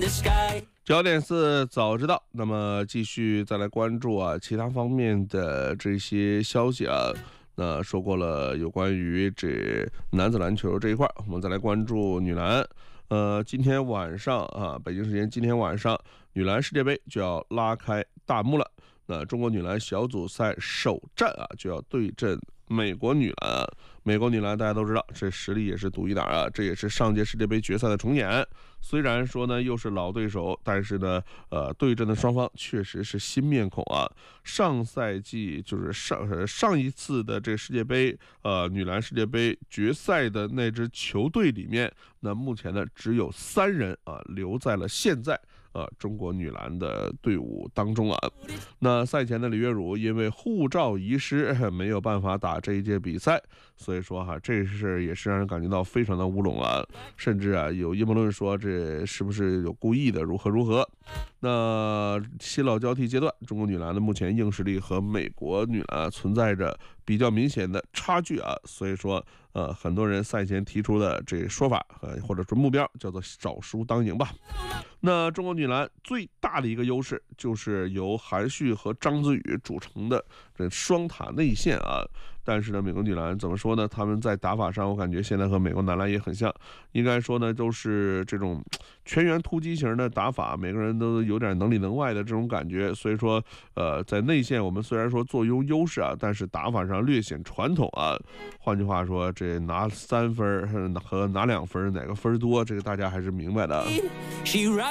9点4早知道，那么继续再来关注其他方面的这些消息啊。那说过了有关于这男子篮球这一块，我们再来关注女篮。今天晚上北京时间今天晚上，女篮世界杯就要拉开大幕了。那中国女篮小组赛首战就要对阵美国女篮。美国女篮大家都知道，这实力也是独一档这也是上届世界杯决赛的重演。虽然说呢又是老对手，但是呢对阵的双方确实是新面孔上赛季就是上一次的这个世界杯女篮世界杯决赛的那支球队里面，那目前呢只有3人留在了现在中国女篮的队伍当中那赛前的李月汝因为护照遗失没有办法打这一届比赛，所以说这事也是让人感觉到非常的乌龙甚至有阴谋论说这是不是有故意的如何。那新老交替阶段，中国女篮的目前硬实力和美国女篮存在着比较明显的差距所以说很多人赛前提出的这说法或者说目标叫做少输当赢吧。那中国女篮最大的一个优势就是由韩旭和张子宇组成的这双塔内线但是呢美国女篮怎么说呢，他们在打法上我感觉现在和美国男篮也很像，应该说呢都是这种全员突击型的打法，每个人都有点能里能外的这种感觉。所以说在内线我们虽然说坐拥优势但是打法上略显传统换句话说，这拿3分和拿2分哪个分多，这个大家还是明白的